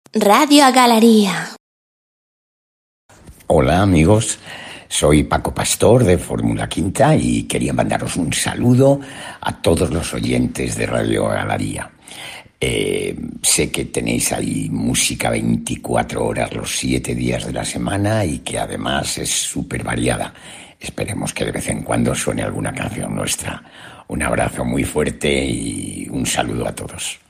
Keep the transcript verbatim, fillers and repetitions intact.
Radio Galería. Hola amigos, soy Paco Pastor de Fórmula Quinta y quería mandaros un saludo a todos los oyentes de Radio Galería. Eh, sé que tenéis ahí música veinticuatro horas los siete días de la semana y que además es súper variada. Esperemos que de vez en cuando suene alguna canción nuestra. Un abrazo muy fuerte y un saludo a todos.